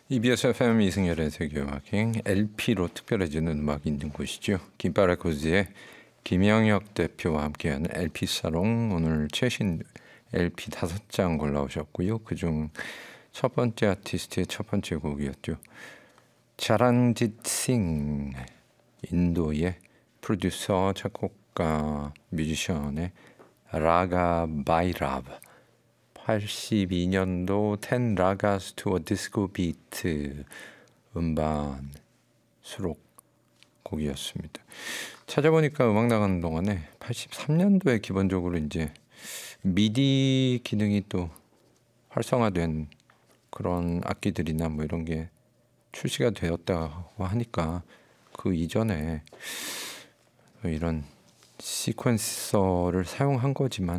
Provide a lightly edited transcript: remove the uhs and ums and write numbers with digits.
EBS FM 이승열의 세계음악행 LP로 특별해지는 음악이 있는 곳이죠. 김바레코즈의 김영혁 대표와 함께하는 LP 사롱, 오늘 최신 LP 5장 골라오셨고요. 그중 첫 번째 아티스트의 첫 번째 곡이었죠. 차란짓 싱, 인도의 프로듀서, 작곡가, 뮤지션의 라가 바이라브, 82년도 10 Ragas to a Disco Beat 음반 수록곡이었습니다. 찾아보니까 음악 나가는 동안에 83년도에 기본적으로 이제 미디 기능이 또 활성화된 그런 악기들이나 뭐 이런 게 출시가 되었다고 하니까 그 이전에 이런 시퀀서를 사용한 거지만